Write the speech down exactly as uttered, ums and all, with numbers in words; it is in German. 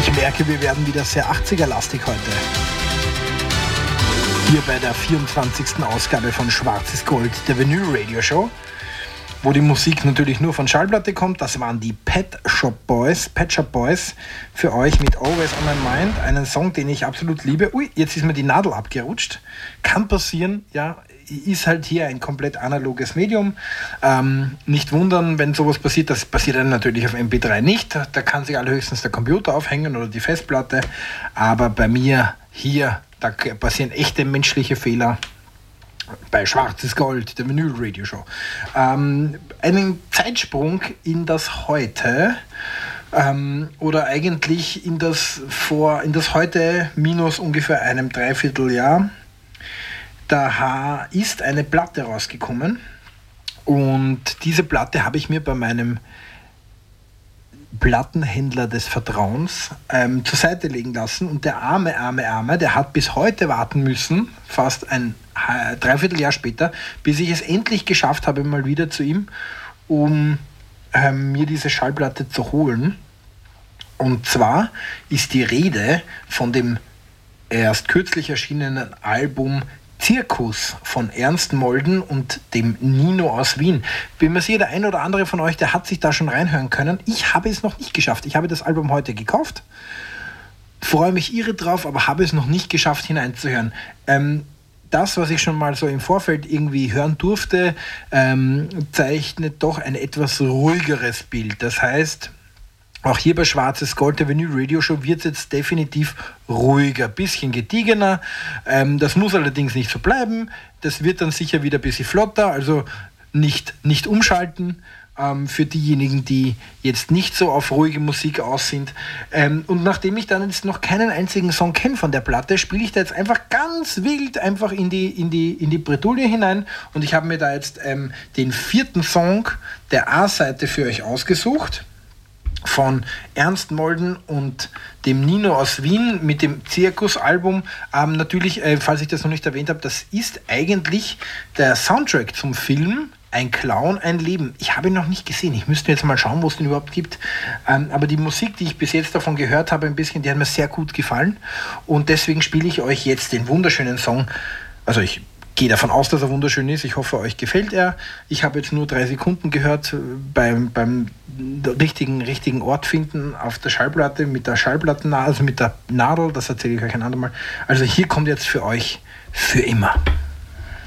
Ich merke, wir werden wieder sehr achtziger-lastig heute. Hier bei der vierundzwanzigsten Ausgabe von Schwarzes Gold, der Vinyl-Radio-Show, wo die Musik natürlich nur von Schallplatte kommt. Das waren die Pet Shop Boys, Pet Shop Boys für euch mit Always on My Mind, einen Song, den ich absolut liebe. Ui, jetzt ist mir die Nadel abgerutscht. Kann passieren, ja, ist halt hier ein komplett analoges Medium. Ähm, nicht wundern, wenn sowas passiert, das passiert dann natürlich auf M P drei nicht. Da kann sich allerhöchstens der Computer aufhängen oder die Festplatte. Aber bei mir hier, da passieren echte menschliche Fehler. Bei Schwarzes Gold, der Vinyl-Radio-Show. Ähm, einen Zeitsprung in das Heute ähm, oder eigentlich in das vor in das Heute minus ungefähr einem Dreivierteljahr. Da ist eine Platte rausgekommen und diese Platte habe ich mir bei meinem Plattenhändler des Vertrauens ähm, zur Seite legen lassen und der arme, arme, arme, der hat bis heute warten müssen, fast ein äh, Dreivierteljahr später, bis ich es endlich geschafft habe, mal wieder zu ihm, um ähm, mir diese Schallplatte zu holen. Und zwar ist die Rede von dem erst kürzlich erschienenen Album Zirkus von Ernst Molden und dem Nino aus Wien. Bin mir sicher, der ein oder andere von euch, der hat sich da schon reinhören können. Ich habe es noch nicht geschafft. Ich habe das Album heute gekauft, freue mich irre drauf, aber habe es noch nicht geschafft, hineinzuhören. Ähm, das, was ich schon mal so im Vorfeld irgendwie hören durfte, ähm, zeichnet doch ein etwas ruhigeres Bild. Das heißt, auch hier bei Schwarzes Gold, der Vinyl-Radio-Show, wird es jetzt definitiv ruhiger, bisschen gediegener. Ähm, das muss allerdings nicht so bleiben. Das wird dann sicher wieder ein bisschen flotter, also nicht, nicht umschalten ähm, für diejenigen, die jetzt nicht so auf ruhige Musik aus sind. Ähm, und nachdem ich dann jetzt noch keinen einzigen Song kenne von der Platte, spiele ich da jetzt einfach ganz wild einfach in die, in die, in die Bredouille hinein. Und ich habe mir da jetzt ähm, den vierten Song der A-Seite für euch ausgesucht, von Ernst Molden und dem Nino aus Wien mit dem Zirkus-Album. Ähm, natürlich, äh, falls ich das noch nicht erwähnt habe, das ist eigentlich der Soundtrack zum Film Ein Clown, ein Leben. Ich habe ihn noch nicht gesehen. Ich müsste jetzt mal schauen, wo es den überhaupt gibt. Ähm, aber die Musik, die ich bis jetzt davon gehört habe, ein bisschen, die hat mir sehr gut gefallen. Und deswegen spiele ich euch jetzt den wunderschönen Song. Also ich gehe davon aus, dass er wunderschön ist. Ich hoffe, euch gefällt er. Ich habe jetzt nur drei Sekunden gehört beim, beim richtigen, richtigen Ort finden auf der Schallplatte mit der Schallplatten, also mit der Nadel. Das erzähle ich euch ein andermal. Also hier kommt jetzt für euch Für immer.